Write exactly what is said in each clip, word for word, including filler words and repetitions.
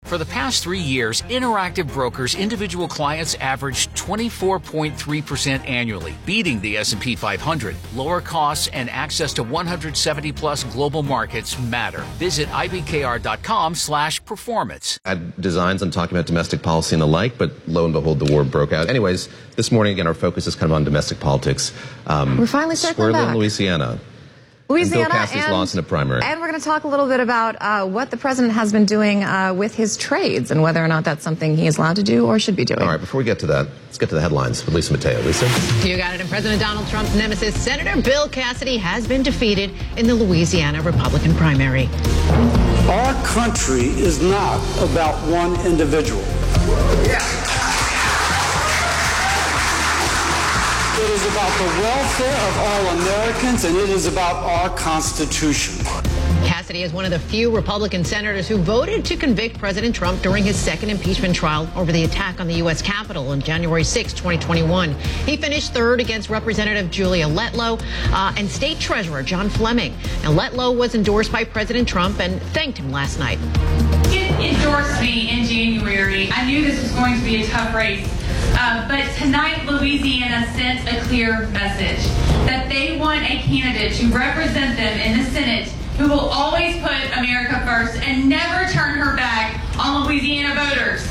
For the past three years, Interactive Brokers individual clients averaged twenty-four point three percent annually, beating the S and P five hundred. Lower costs and access to one hundred seventy plus global markets matter. Visit I B K R dot com slash performance. Had designs on talking about domestic policy and the like, but lo and behold, the war broke out. Anyways, this morning, again, our focus is kind of on domestic politics. Um, We're finally circling back. in Louisiana. Louisiana, and Bill Cassidy's and, lost in a primary. And we're going to talk a little bit about uh, what the president has been doing uh, with his trades and whether or not that's something he is allowed to do or should be doing. All right, before we get to that, let's get to the headlines with Lisa Mateo. Lisa? You got it. And President Donald Trump's nemesis, Senator Bill Cassidy, has been defeated in the Louisiana Republican primary. Our country is not about one individual. Yeah. It is about the welfare of all Americans, and it is about our Constitution. Cassidy is one of the few Republican senators who voted to convict President Trump during his second impeachment trial over the attack on the U S Capitol on January sixth, twenty twenty-one. He finished third against Representative Julia Letlow uh, and State Treasurer John Fleming. Now, Letlow was endorsed by President Trump and thanked him last night. He endorsed me in January. I knew this was going to be a tough race. Uh, but tonight, Louisiana sent a clear message that they want a candidate to represent them in the Senate who will always put America first and never turn her back on Louisiana voters.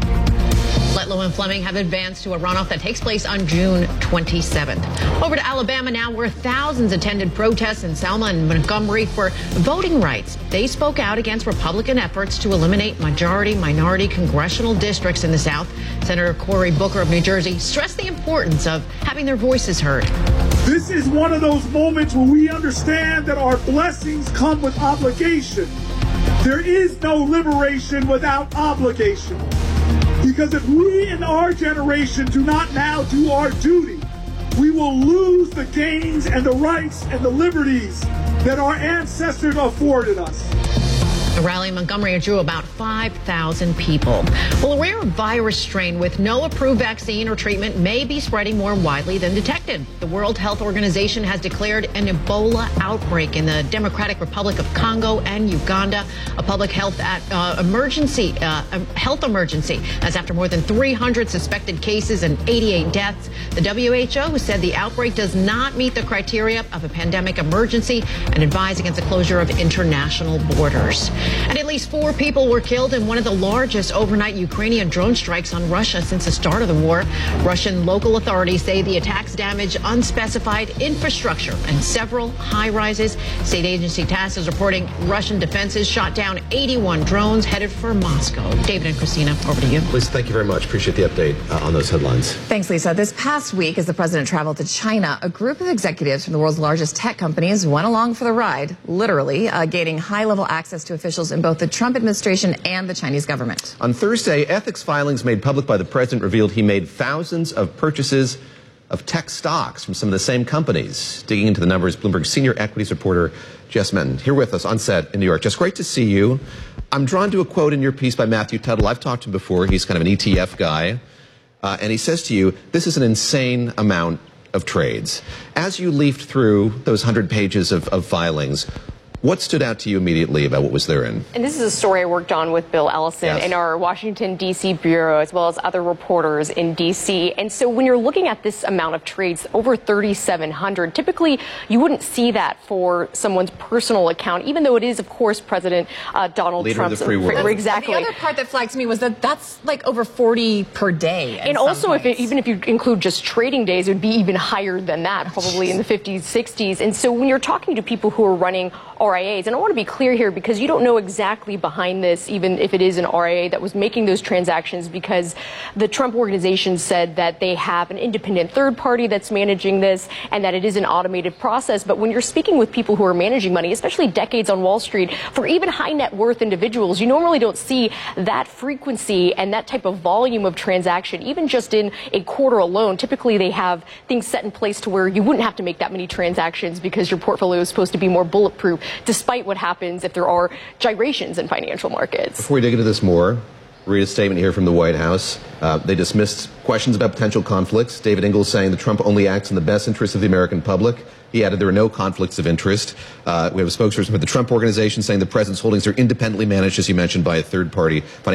Letlow and Fleming have advanced to a runoff that takes place on June twenty-seventh. Over to Alabama now, where thousands attended protests in Selma and Montgomery for voting rights. They spoke out against Republican efforts to eliminate majority-minority congressional districts in the South. Senator Cory Booker of New Jersey stressed the importance of having their voices heard. This is one of those moments where we understand that our blessings come with obligation. There is no liberation without obligation. Because if we in our generation do not now do our duty, we will lose the gains and the rights and the liberties that our ancestors afforded us. The rally in Montgomery drew about five thousand people. Well, a rare virus strain with no approved vaccine or treatment may be spreading more widely than detected. The World Health Organization has declared an Ebola outbreak in the Democratic Republic of Congo and Uganda, a public health at, uh, emergency, uh, health emergency, as after more than three hundred suspected cases and eighty-eight deaths. The W H O said the outbreak does not meet the criteria of a pandemic emergency and advised against the closure of international borders. And at least four people were killed in one of the largest overnight Ukrainian drone strikes on Russia since the start of the war. Russian local authorities say the attacks damaged unspecified infrastructure and several high rises. State agency TASS is reporting Russian defenses shot down eighty-one drones headed for Moscow. David and Christina, over to you. Lisa, thank you very much. Appreciate the update uh, on those headlines. Thanks, Lisa. This past week, as the president traveled to China, a group of executives from the world's largest tech companies went along for the ride, literally, uh, gaining high-level access to officials in both the Trump administration and the Chinese government. On Thursday, ethics filings made public by the president revealed he made thousands of purchases of tech stocks from some of the same companies. Digging into the numbers, Bloomberg senior equities reporter Jess Menton here with us on set in New York. Jess, great to see you. I'm drawn to a quote in your piece by Matthew Tuttle. I've talked to him before. He's kind of an E T F guy. Uh, and he says to you, this is an insane amount of trades. As you leafed through those hundred pages of, of filings, what stood out to you immediately about what was therein? And this is a story I worked on with Bill Ellison yes. in our Washington, D C bureau, as well as other reporters in D C. And so when you're looking at this amount of trades, over thirty-seven hundred, typically you wouldn't see that for someone's personal account, even though it is, of course, President uh, Donald Leader Trump's. Of the free world. Exactly. The other part that flags me was that that's like over forty per day. And also, if it, even if you include just trading days, it would be even higher than that, probably in the fifties, sixties. And so when you're talking to people who are running R I As, and I want to be clear here because you don't know exactly behind this, even if it is an R I A that was making those transactions, because the Trump organization said that they have an independent third party that's managing this and that it is an automated process. But when you're speaking with people who are managing money, especially decades on Wall Street, for even high net worth individuals, you normally don't see that frequency and that type of volume of transaction, even just in a quarter alone. Typically, they have things set in place to where you wouldn't have to make that many transactions because your portfolio is supposed to be more bulletproof, despite what happens if there are gyrations in financial markets. Before we dig into this more, read a statement here from the White House. Uh, they dismissed questions about potential conflicts. David Ingalls saying that Trump only acts in the best interest of the American public. He added there are no conflicts of interest. Uh, we have a spokesperson for the Trump Organization saying the president's holdings are independently managed, as you mentioned, by a third party.